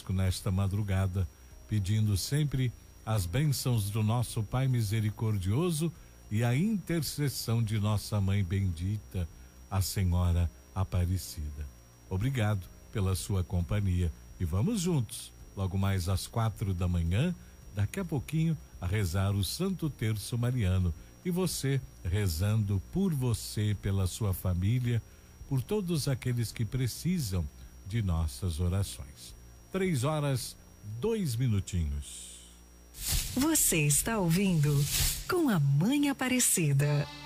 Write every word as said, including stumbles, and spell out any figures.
conosco nesta madrugada, pedindo sempre as bênçãos do nosso Pai misericordioso e a intercessão de nossa Mãe bendita, a Senhora Aparecida. Obrigado pela sua companhia e vamos juntos, logo mais às quatro da manhã, daqui a pouquinho, a rezar o Santo Terço Mariano. E você rezando por você, pela sua família, por todos aqueles que precisam de nossas orações. Três horas, dois minutinhos. Você está ouvindo Com a Mãe Aparecida.